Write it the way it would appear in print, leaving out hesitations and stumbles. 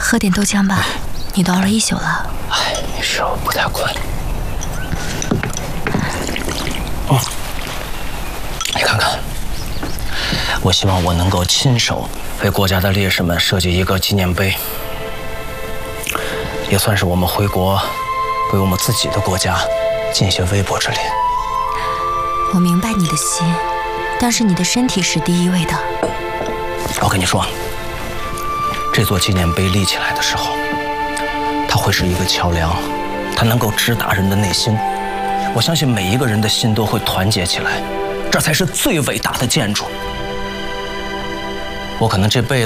喝点豆浆吧，你都熬了一宿了。 哎，没事，我不太困。哦，你看看，我希望我能够亲手为国家的烈士们设计一个纪念碑，也算是我们回国为我们自己的国家尽一些微薄之力。 我明白你的心，但是你的身体是第一位的。 我跟你说，这座纪念碑立起来的时候，它会是一个桥梁，它能够直达人的内心。我相信每一个人的心都会团结起来，这才是最伟大的建筑。我可能这辈子